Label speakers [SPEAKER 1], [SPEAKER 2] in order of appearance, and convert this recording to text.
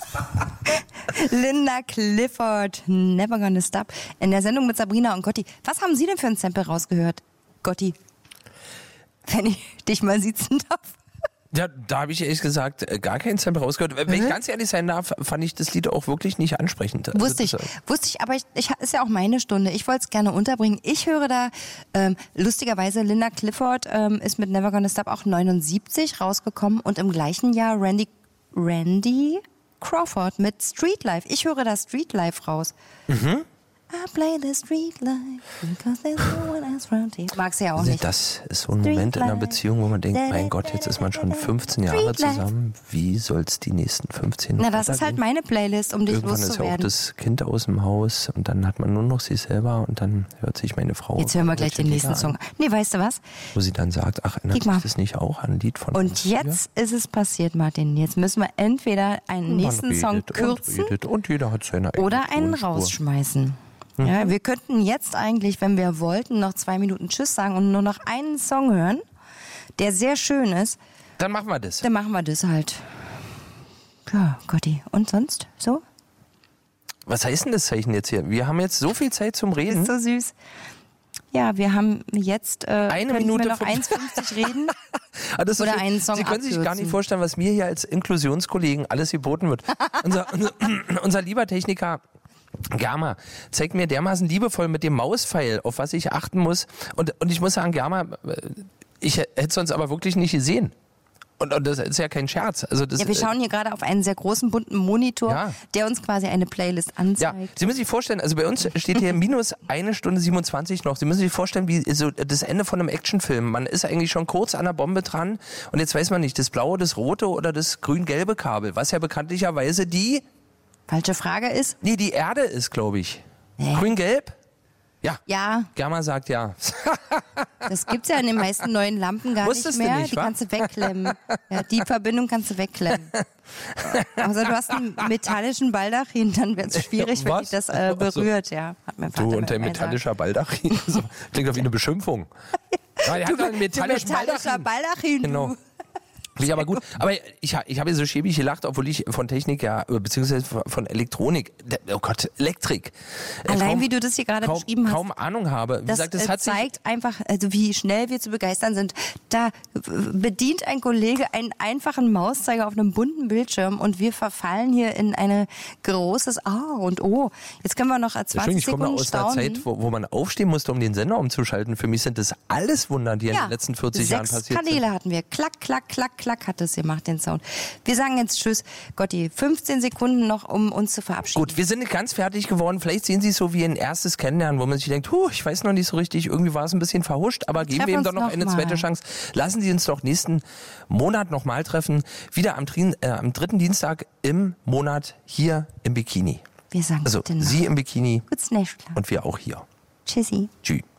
[SPEAKER 1] Linda Clifford, Never Gonna Stop. In der Sendung mit Sabrina und Gotti. Was haben Sie denn für ein Sample rausgehört, Gotti? Wenn ich dich mal sitzen darf.
[SPEAKER 2] Ja, da habe ich ehrlich gesagt gar keinen Sample rausgehört. Wenn ich ganz ehrlich sein darf, fand ich das Lied auch wirklich nicht ansprechend.
[SPEAKER 1] Wusste ich, aber ist ja auch meine Stunde. Ich wollte es gerne unterbringen. Ich höre da, lustigerweise, Linda Clifford ist mit Never Gonna Stop auch 79 rausgekommen und im gleichen Jahr Randy Crawford mit Street Life. Ich höre da Street Life raus. I play the street life because there's no one else around here. Magst du ja auch nicht.
[SPEAKER 2] Das ist so ein Moment in einer Beziehung, wo man denkt, mein Gott, jetzt ist man schon 15 Jahre zusammen. Wie soll es die nächsten 15 noch
[SPEAKER 1] Na, das ist halt meine Playlist, um dich
[SPEAKER 2] Irgendwann
[SPEAKER 1] loszuwerden.
[SPEAKER 2] ist ja auch das Kind aus dem Haus und dann hat man nur noch sich selber und dann hört sich meine Frau.
[SPEAKER 1] Jetzt hören wir gleich den nächsten Song. Nee, weißt du was?
[SPEAKER 2] Wo sie dann sagt, ach, erinnert sich das nicht auch an ein Lied von uns?
[SPEAKER 1] Und jetzt ist es passiert, Martin. Jetzt müssen wir entweder einen nächsten Song kürzen
[SPEAKER 2] und jeder hat seine eigene
[SPEAKER 1] oder einen
[SPEAKER 2] Tonspur.
[SPEAKER 1] rausschmeißen. Ja, wir könnten jetzt eigentlich, wenn wir wollten, noch 2 Minuten Tschüss sagen und nur noch einen Song hören, der sehr schön ist.
[SPEAKER 2] Dann machen wir das.
[SPEAKER 1] Dann machen wir das halt. Ja, Gotti. Und sonst? So?
[SPEAKER 2] Was heißt denn das Zeichen jetzt hier? Wir haben jetzt so viel Zeit zum Reden.
[SPEAKER 1] Ist so süß. Ja, wir haben jetzt
[SPEAKER 2] eine Minute
[SPEAKER 1] wir noch 1,50 reden.
[SPEAKER 2] So
[SPEAKER 1] oder einen Song
[SPEAKER 2] Sie können sich gar nicht vorstellen, was mir hier als Inklusionskollegen alles geboten wird. unser lieber Techniker Germa zeigt mir dermaßen liebevoll mit dem Mauspfeil, auf was ich achten muss. Und ich muss sagen, Germa, ich hätte es sonst aber wirklich nicht gesehen. Und das ist ja kein Scherz. Also das,
[SPEAKER 1] ja, wir schauen hier gerade auf einen sehr großen, bunten Monitor, der uns quasi eine Playlist anzeigt.
[SPEAKER 2] Ja, Sie müssen sich vorstellen, also bei uns steht hier minus 1 Stunde 27 noch. Sie müssen sich vorstellen, wie so das Ende von einem Actionfilm. Man ist eigentlich schon kurz an der Bombe dran und jetzt weiß man nicht, das blaue, das rote oder das grün-gelbe Kabel, was ja bekanntlicherweise die...
[SPEAKER 1] Falsche Frage ist?
[SPEAKER 2] Nee, die Erde ist, glaube ich. Grün-gelb? Ja.
[SPEAKER 1] Ja.
[SPEAKER 2] Germa sagt ja.
[SPEAKER 1] Das gibt's ja in den meisten neuen Lampen gar
[SPEAKER 2] Wusstest
[SPEAKER 1] nicht mehr.
[SPEAKER 2] du nicht,
[SPEAKER 1] die kannst du wegklemmen. Ja, die Verbindung kannst du wegklemmen. Also du hast einen metallischen Baldachin, dann wird es schwierig, wenn dich das berührt. Ja, hat mein Vater
[SPEAKER 2] Du und dein metallischer Baldachin. So, klingt doch wie eine Beschimpfung. Ja, der hat einen metallischen
[SPEAKER 1] Baldachin.
[SPEAKER 2] Genau. Finde ich aber gut. Aber ich habe so schäbig gelacht, obwohl ich von Technik beziehungsweise von Elektronik, oh Gott, Elektrik.
[SPEAKER 1] Allein wie du das hier gerade beschrieben hast.
[SPEAKER 2] Kaum Ahnung habe. Wie gesagt, das
[SPEAKER 1] zeigt einfach, also wie schnell wir zu begeistern sind. Da bedient ein Kollege einen einfachen Mauszeiger auf einem bunten Bildschirm und wir verfallen hier in ein großes A und O. Jetzt können wir noch 20
[SPEAKER 2] Ich komme
[SPEAKER 1] Sekunden
[SPEAKER 2] aus
[SPEAKER 1] staunen.
[SPEAKER 2] einer Zeit, wo man aufstehen musste, um den Sender umzuschalten. Für mich sind das alles Wunder, die in den letzten 40 Jahren passiert sind. 6
[SPEAKER 1] Kanäle hatten wir. Klack, klack, klack, klack hat es gemacht, den Sound. Wir sagen jetzt Tschüss. Gotti, 15 Sekunden noch, um uns zu verabschieden.
[SPEAKER 2] Gut, wir sind nicht ganz fertig geworden. Vielleicht sehen Sie es so wie ein erstes Kennenlernen, wo man sich denkt, ich weiß noch nicht so richtig, irgendwie war es ein bisschen verhuscht, aber geben wir ihm doch noch eine zweite Chance. Lassen Sie uns doch nächsten Monat nochmal treffen. Wieder am 3. Dienstag im Monat hier im Bikini.
[SPEAKER 1] Wir sagen
[SPEAKER 2] also
[SPEAKER 1] bitte noch.
[SPEAKER 2] Sie im Bikini
[SPEAKER 1] Gutes Nächtchen.
[SPEAKER 2] und wir auch hier.
[SPEAKER 1] Tschüssi.
[SPEAKER 2] Tschüss.